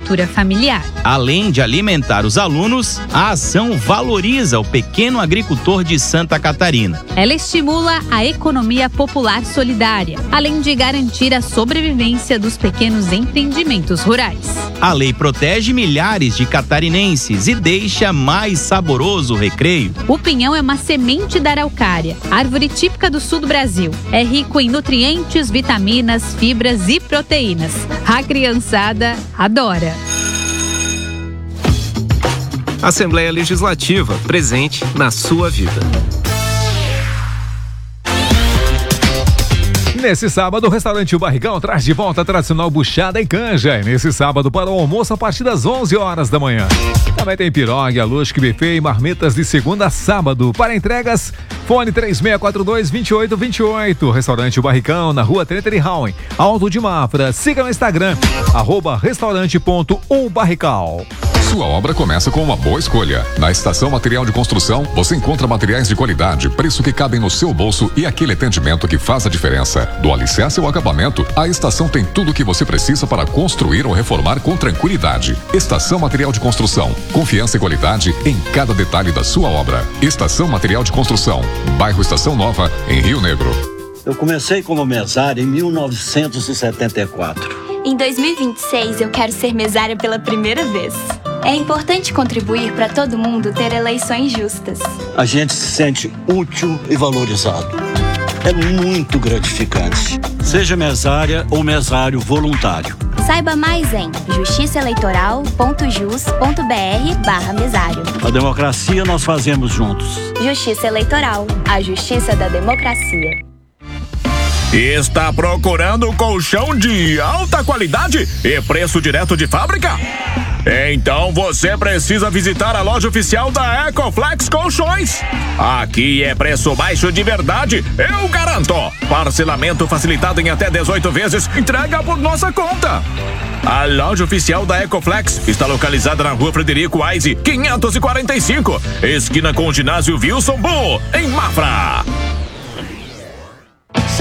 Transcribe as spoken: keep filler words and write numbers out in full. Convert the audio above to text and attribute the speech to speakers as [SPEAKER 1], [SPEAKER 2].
[SPEAKER 1] agricultura familiar.
[SPEAKER 2] Além de alimentar os alunos, a ação valoriza o pequeno agricultor de Santa Catarina.
[SPEAKER 1] Ela estimula a economia popular solidária, além de garantir a sobrevivência dos pequenos empreendimentos rurais.
[SPEAKER 2] A lei protege milhares de catarinenses e deixa mais saboroso o recreio.
[SPEAKER 1] O pinhão é uma semente da araucária, árvore típica do sul do Brasil. É rico em nutrientes, vitaminas, fibras e proteínas. A criançada adora.
[SPEAKER 3] Assembleia Legislativa, presente na sua vida.
[SPEAKER 4] Nesse sábado, o restaurante O Barricão traz de volta a tradicional buchada e canja. E nesse sábado, para o almoço, a partir das onze horas da manhã. Também tem pirogue, alusque, buffet e marmitas de segunda a sábado. Para entregas, fone três seis quatro dois, dois oito dois oito. Restaurante O Barricão, na rua Trenta de Rauen, Alto de Mafra. Siga no Instagram, arroba restaurante ponto o barrical.
[SPEAKER 5] Sua obra começa com uma boa escolha. Na Estação Material de Construção, você encontra materiais de qualidade, preço que cabem no seu bolso e aquele atendimento que faz a diferença. Do alicerce ao acabamento, a estação tem tudo o que você precisa para construir ou reformar com tranquilidade. Estação Material de Construção. Confiança e qualidade em cada detalhe da sua obra. Estação Material de Construção. Bairro Estação Nova, em Rio Negro.
[SPEAKER 6] Eu comecei como mesário em mil novecentos e setenta e quatro.
[SPEAKER 7] Em dois mil e vinte e seis, eu quero ser mesária pela primeira vez. É importante contribuir para todo mundo ter eleições justas.
[SPEAKER 6] A gente se sente útil e valorizado. É muito gratificante. Seja mesária ou mesário voluntário.
[SPEAKER 7] Saiba mais em justiçaeleitoral ponto jus ponto br barra mesário.
[SPEAKER 6] A democracia nós fazemos juntos.
[SPEAKER 7] Justiça Eleitoral, a justiça da democracia.
[SPEAKER 8] Está procurando colchão de alta qualidade e preço direto de fábrica? Então você precisa visitar a loja oficial da Ecoflex Colchões. Aqui é preço baixo de verdade, eu garanto. Parcelamento facilitado em até dezoito vezes, entrega por nossa conta. A loja oficial da Ecoflex está localizada na rua Frederico Aise, quinhentos e quarenta e cinco, esquina com o ginásio Wilson Bull, em Mafra.